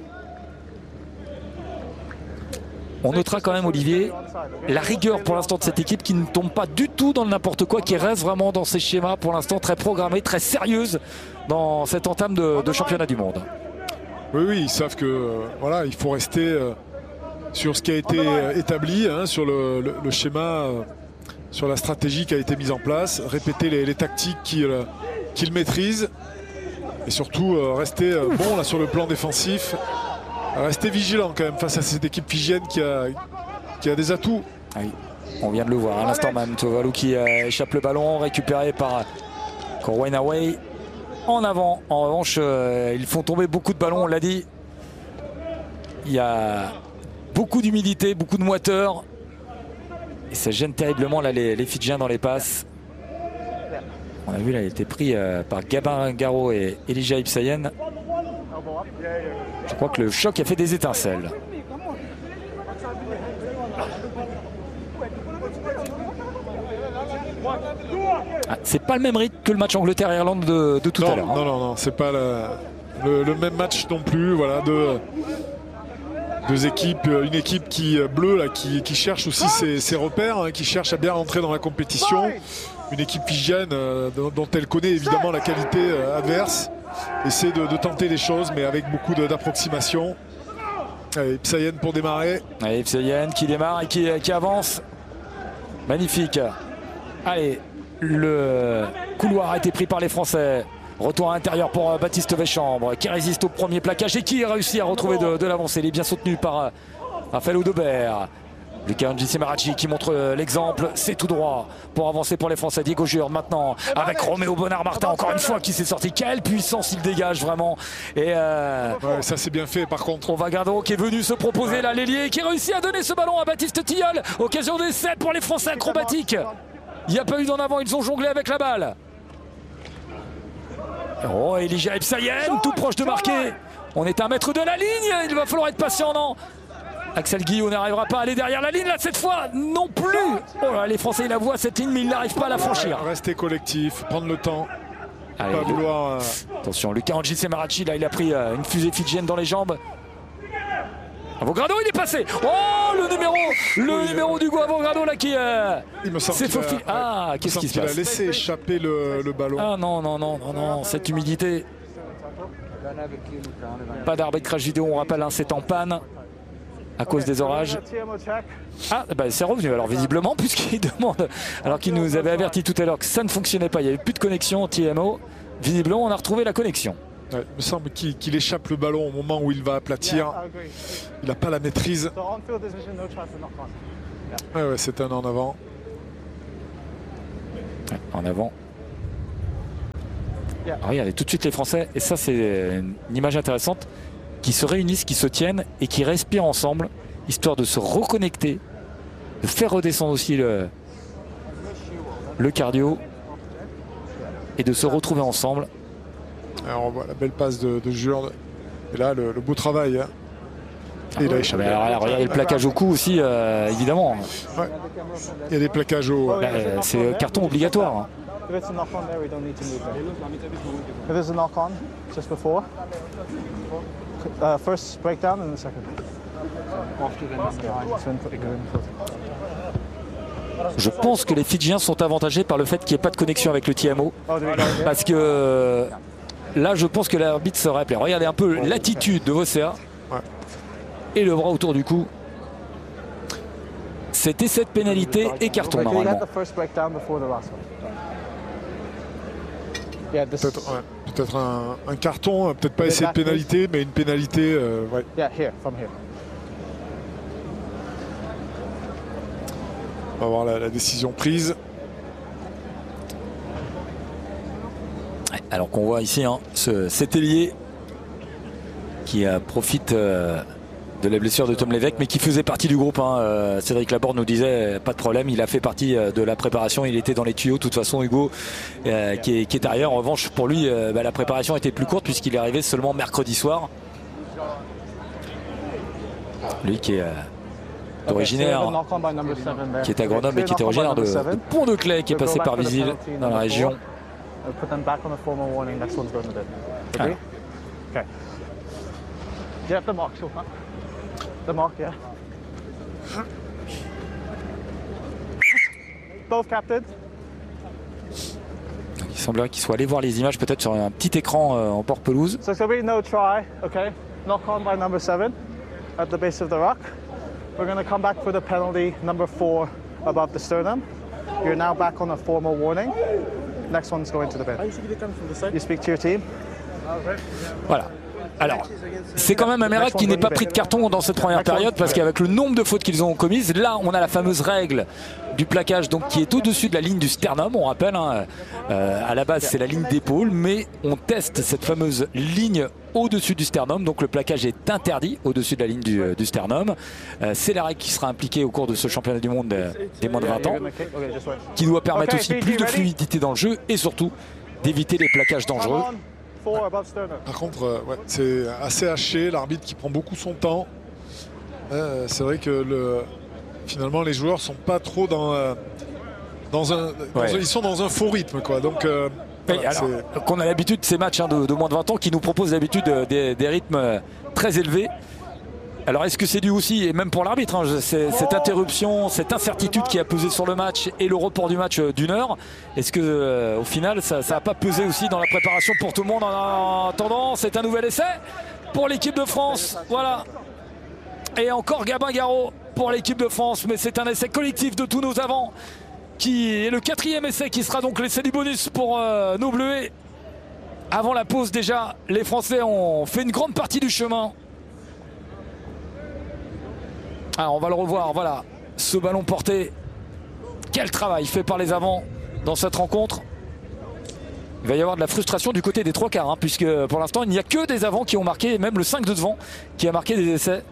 On notera quand même, Olivier, la rigueur pour l'instant de cette équipe qui ne tombe pas du tout dans le n'importe quoi, qui reste vraiment dans ses schémas pour l'instant très programmée, très sérieuse dans cette entame de championnat du monde. Oui, ils savent que voilà, il faut rester sur ce qui a été établi, hein, sur le schéma, sur la stratégie qui a été mise en place, répéter les tactiques qu'ils maîtrisent et surtout rester bon là sur le plan défensif. Restez vigilant quand même face à cette équipe fidjienne qui a des atouts. Oui, on vient de le voir à l'instant même. Tuvalu qui échappe le ballon, récupéré par Corwin Away. En avant, en revanche, ils font tomber beaucoup de ballons, on l'a dit. Il y a beaucoup d'humidité, beaucoup de moiteur. Et ça gêne terriblement là, les Fidjiens dans les passes. On a vu là, il a été pris par Gabin Garo et Elijah Epsayan. Je crois que le choc a fait des étincelles. Ah, c'est pas le même rythme que le match Angleterre-Irlande de tout à l'heure. Hein. Non, c'est pas le même match non plus. Voilà, deux équipes, une équipe bleue là, qui cherche aussi ses repères, hein, qui cherche à bien rentrer dans la compétition. Une équipe fidjienne dont elle connaît évidemment la qualité adverse. Essaie de tenter les choses, mais avec beaucoup d'approximation. Epsayan pour démarrer. Epsayan qui démarre et qui avance. Magnifique. Allez, le couloir a été pris par les Français. Retour à l'intérieur pour Baptiste Véchambre qui résiste au premier plaquage et qui réussit à retrouver de l'avancée. Il est bien soutenu par Raphaël Audebert. Lucas Njisi-Marachi qui montre l'exemple, c'est tout droit pour avancer pour les Français. Diego Jurde maintenant avec Roméo Bonnard-Martin encore une fois qui s'est sorti. Quelle puissance il dégage vraiment. Et ouais, ça c'est bien fait par contre. On va Gado qui est venu se proposer là, l'ailier qui réussit à donner ce ballon à Baptiste Tilleul. Occasion d'essai pour les Français acrobatiques. Il n'y a pas eu d'en avant, ils ont jonglé avec la balle. Oh, Elijah Epsayan tout proche de marquer. On est à 1 mètre de la ligne, il va falloir être patient, non? Axel Guillot n'arrivera pas à aller derrière la ligne là cette fois non plus. Oh là, les Français la voient cette ligne mais ils n'arrivent pas à la franchir. Rester collectif, prendre le temps. Allez, pas vouloir, attention, Lucas Njisi-Marachi là il a pris une fusée fidjienne dans les jambes. Avogrado il est passé. Oh le numéro d'Hugo Avogrado là qui s'est faufilé. Ah qu'est-ce qui se passe? Il a laissé échapper le ballon. Ah non, cette humidité. Pas d'arbitrage vidéo, on rappelle, hein, c'est en panne. À cause des orages. Ah, bah, c'est revenu alors visiblement puisqu'il demande, alors qu'il nous avait averti tout à l'heure que ça ne fonctionnait pas, il n'y avait plus de connexion TMO. Visiblement on a retrouvé la connexion. Ouais, il me semble qu'il échappe le ballon au moment où il va aplatir. Il n'a pas la maîtrise. Ouais, c'est un en avant. Ouais, en avant. Alors, regardez tout de suite les Français, et ça c'est une image intéressante. qui se réunissent, qui se tiennent et qui respirent ensemble, histoire de se reconnecter, de faire redescendre aussi le cardio et de se retrouver ensemble. Alors on voit la belle passe de Jurde. Et là, le beau travail. Hein. Et il a échappé. Alors, regardez le plaquage au cou aussi, évidemment. Ouais. Il y a des plaquages au... c'est carton obligatoire. Hein. If it's a knock on there, we don't need to move there. If there's a knock on just before, first breakdown and then second. Je pense que les Fidjiens sont avantagés par le fait qu'il n'y ait pas de connexion avec le TMO. Parce que là, je pense que l'arbitre se rappelait. Regardez un peu l'attitude de Vocea. Ouais. Et le bras autour du cou. C'était cette pénalité et carton normalement. Peut-être un carton, peut-être pas essai de pénalité, mais une pénalité. Ouais. On va voir la décision prise. Alors qu'on voit ici hein, cet ailier qui profite de la blessure de Tom Lévesque, mais qui faisait partie du groupe. Hein. Cédric Laborde nous disait pas de problème, il a fait partie de la préparation, il était dans les tuyaux. De toute façon, Hugo qui est arrière. En revanche, pour lui, la préparation était plus courte puisqu'il est arrivé seulement mercredi soir. Lui qui est originaire, qui est à Grenoble et qui est originaire de Pont-de-Claix, qui est passé par Visil dans la région. Ah. The mark, yeah. Both captains. Il semblerait qu'il soit allé voir les images peut-être sur un petit écran en bord pelouse. So it's going to be no try, okay? Knock on by number 7 at the base of the rock. We're going to come back for the penalty number 4 above the sternum. You're now back on a formal warning. Next one's going to the bin. You speak to your team. Voilà. Alors, c'est quand même un Merak qui n'est pas pris de carton dans cette première période parce qu'avec le nombre de fautes qu'ils ont commises, là on a la fameuse règle du plaquage donc qui est au-dessus de la ligne du sternum, on rappelle, hein, à la base c'est la ligne d'épaule, mais on teste cette fameuse ligne au-dessus du sternum, donc le plaquage est interdit au-dessus de la ligne du sternum. C'est la règle qui sera impliquée au cours de ce championnat du monde des moins de 20 ans, qui doit permettre aussi plus de fluidité dans le jeu et surtout d'éviter les plaquages dangereux. Par contre, c'est assez haché, l'arbitre qui prend beaucoup son temps. C'est vrai que finalement les joueurs sont pas trop ils sont dans un faux rythme, quoi. Donc voilà, qu'on a l'habitude de ces matchs hein, de moins de 20 ans qui nous proposent d'habitude des rythmes très élevés. Alors est-ce que c'est dû aussi, et même pour l'arbitre, hein, cette interruption, cette incertitude qui a pesé sur le match et le report du match d'une heure, est-ce que au final ça n'a pas pesé aussi dans la préparation pour tout le monde? En attendant, c'est un nouvel essai pour l'équipe de France. Voilà. Et encore Gabin Garot pour l'équipe de France, mais c'est un essai collectif de tous nos avants qui est le 4e essai qui sera donc l'essai du bonus pour nos Bleus. Avant la pause déjà, les Français ont fait une grande partie du chemin. Alors on va le revoir, voilà, ce ballon porté. Quel travail fait par les avants dans cette rencontre. Il va y avoir de la frustration du côté des trois quarts, hein, puisque pour l'instant il n'y a que des avants qui ont marqué, même le 5 de devant qui a marqué des essais.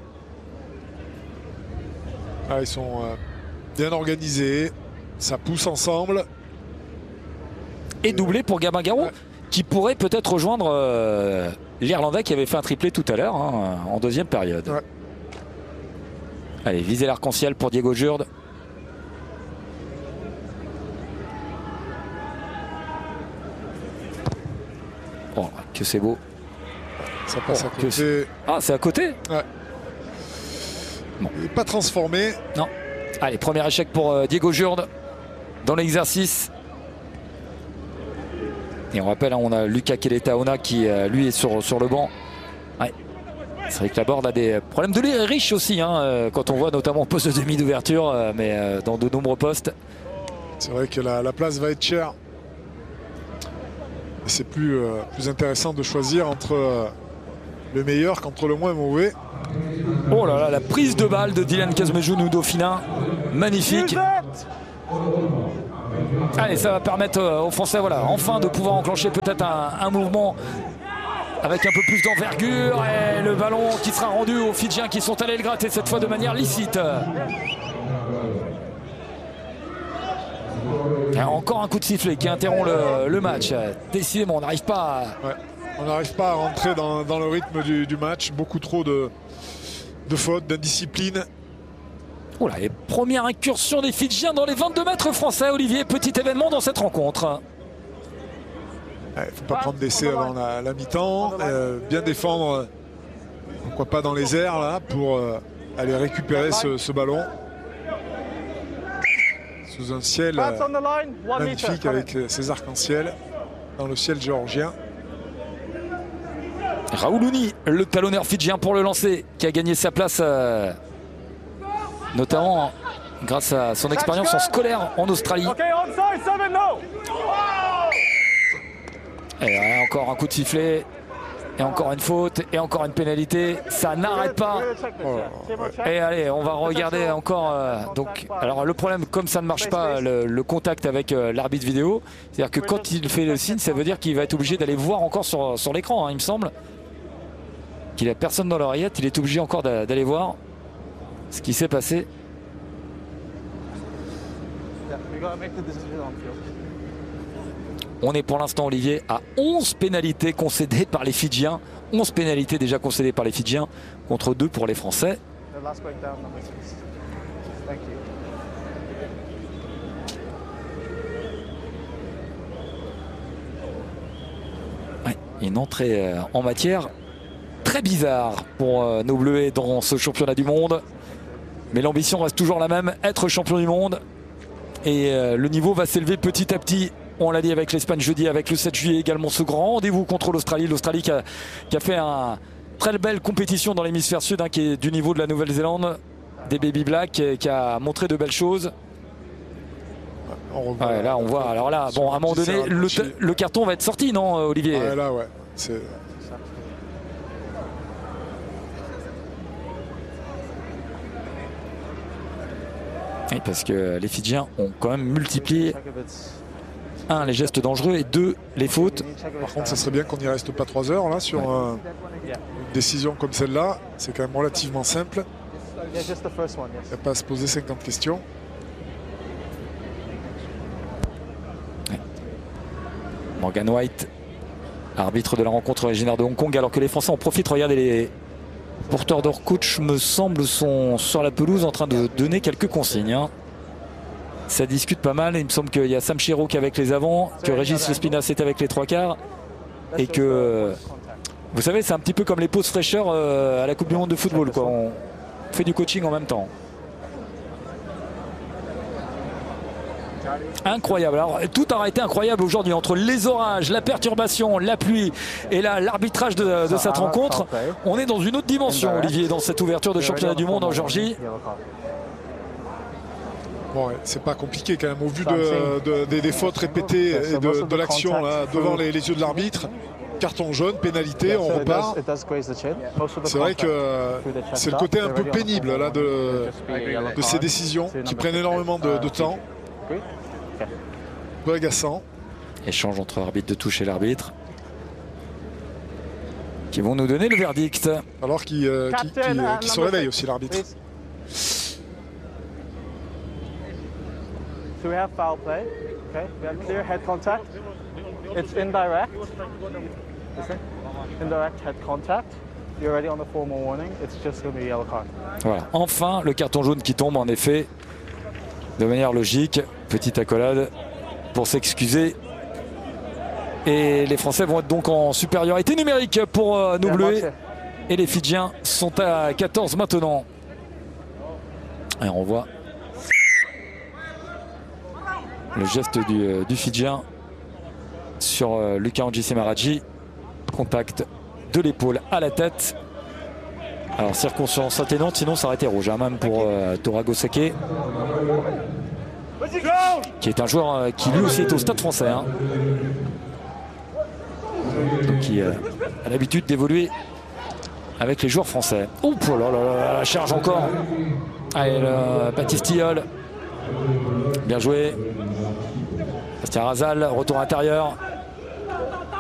Ah, ils sont bien organisés, ça pousse ensemble. Et doublé pour Gabin Garot, qui pourrait peut-être rejoindre l'Irlandais qui avait fait un triplé tout à l'heure hein, en deuxième période. Ouais. Allez, viser l'arc-en-ciel pour Diego Jurde. Oh, que c'est beau. Ça passe à côté. Ah, c'est à côté. Ouais. Bon. Il n'est pas transformé. Non. Allez, premier échec pour Diego Jurde dans l'exercice. Et on rappelle, hein, on a Lucas Keletaona qui, lui, est sur le banc. Ouais. C'est vrai que Laborde a des problèmes de l'air riche aussi, hein, quand on voit notamment poste de demi d'ouverture, mais dans de nombreux postes. C'est vrai que la place va être chère. C'est plus intéressant de choisir entre le meilleur qu'entre le moins mauvais. Oh là là, la prise de balle de Dylan Kazmejou Dauphinan, magnifique. Allez, ça va permettre aux Français, voilà, enfin de pouvoir enclencher peut-être un mouvement avec un peu plus d'envergure et le ballon qui sera rendu aux Fidjiens qui sont allés le gratter cette fois de manière licite. Et encore un coup de sifflet qui interrompt le match. Décidément, on n'arrive pas à... Ouais. On n'arrive pas à rentrer dans le rythme du match. Beaucoup trop de fautes, d'indiscipline. Oula, et première incursion des Fidjiens dans les 22 mètres français. Olivier, petit événement dans cette rencontre. Il ne faut pas prendre d'essai avant la mi-temps. Bien défendre, pourquoi pas dans les airs là, pour aller récupérer ce ballon. Sous un ciel magnifique avec ces arcs-en-ciel dans le ciel géorgien. Raoulouni, le talonneur fidjien pour le lancer, qui a gagné sa place notamment grâce à son expérience en scolaire en Australie. Et encore un coup de sifflet, et encore une faute, et encore une pénalité. Ça n'arrête pas. Et allez, on va regarder encore. Donc, alors le problème, comme ça ne marche pas, le contact avec l'arbitre vidéo, c'est-à-dire que quand il fait le signe, ça veut dire qu'il va être obligé d'aller voir encore sur l'écran, hein, il me semble. Qu'il n'a personne dans l'oreillette, il est obligé encore d'aller voir ce qui s'est passé. On est pour l'instant, Olivier, à 11 pénalités concédées par les Fidjiens. 11 pénalités déjà concédées par les Fidjiens contre 2 pour les Français. Ouais, une entrée en matière très bizarre pour nos Bleus dans ce championnat du monde. Mais l'ambition reste toujours la même, être champion du monde. Et le niveau va s'élever petit à petit. On l'a dit avec l'Espagne jeudi, avec le 7 juillet également ce grand rendez-vous contre l'Australie. L'Australie qui a fait une très belle compétition dans l'hémisphère sud, hein, qui est du niveau de la Nouvelle-Zélande, des Baby Black, qui a montré de belles choses. Ouais, là on voit, alors là, bon, à un moment donné, le carton va être sorti, non Olivier? Ouais, là, ouais. C'est... Oui, parce que les Fidjiens ont quand même multiplié 1 les gestes dangereux et 2 les fautes. Par contre, ça serait bien qu'on n'y reste pas 3 heures là sur une décision comme celle-là. C'est quand même relativement simple. Il n'y a pas à se poser 50 questions. Ouais. Morgan White, arbitre de la rencontre originaire de Hong Kong, alors que les Français en profitent. Regardez, les porteurs d'or coach, me semble, sont sur la pelouse en train de donner quelques consignes, hein. Ça discute pas mal. Il me semble qu'il y a Sam Chiro qui est avec les avants, que Régis Lespinasse est avec les 3/4. Et que, vous savez, c'est un petit peu comme les pauses fraîcheurs à la Coupe du Monde de football, quoi. On fait du coaching en même temps. Incroyable. Alors, tout a été incroyable aujourd'hui entre les orages, la perturbation, la pluie et l'arbitrage de cette rencontre. On est dans une autre dimension, Olivier, dans cette ouverture de championnat du monde en Géorgie. Bon, ouais, c'est pas compliqué quand même au vu des fautes répétées et de l'action là devant les yeux de l'arbitre. Carton jaune, pénalité, on repart. C'est vrai que c'est le côté un peu pénible là de ces décisions qui prennent énormément de temps. Un peu agaçant. Échange entre l'arbitre de touche et l'arbitre qui vont nous donner le verdict. Alors qu'il se réveille aussi l'arbitre. So we have foul play. Okay, we have clear head contact. It's indirect. Listen, indirect head contact. You're already on the formal warning. It's just going to be a yellow card. Voilà. Enfin, le carton jaune qui tombe en effet de manière logique. Petite accolade pour s'excuser. Et les Français vont être donc en supériorité numérique pour nos Bleus. Et les Fidjiens sont à 14 maintenant. Et on voit le geste du Fidjien sur Luka Anjisi-Maraji. Contact de l'épaule à la tête. Alors circonstance atténuante, sinon ça aurait été rouge, hein, même pour Torago Sake, qui est un joueur qui lui aussi est au Stade Français, hein. Donc qui a l'habitude d'évoluer avec les joueurs français. Oh là là, la charge encore. Allez, Baptiste Tilleul. Bien joué. Bastien Razal, retour intérieur.